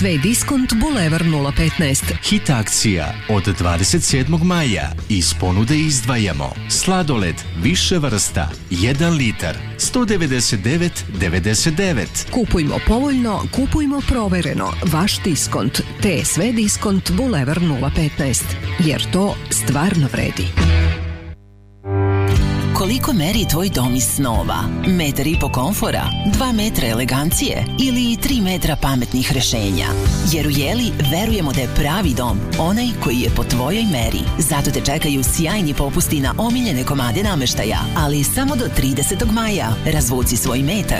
Sve diskont Bulevar 015. Hit akcija od 27. maja. Iz ponude izdvajamo sladoled više vrsta 1 litar 199,99. Kupujmo povoljno, kupujmo provereno. Vaš diskont. Te sve diskont Bulevar 015. Jer to stvarno vredi. Koliko meri tvoj dom iz snova? 1,5 m komfora, 2 metra elegancije ili 3 metra pametnih rešenja? Jer u Jeli verujemo da je pravi dom onaj koji je po tvojoj meri. Zato te čekaju sjajni popusti na omiljene komade nameštaja, ali samo do 30. maja. Razvuci svoj metar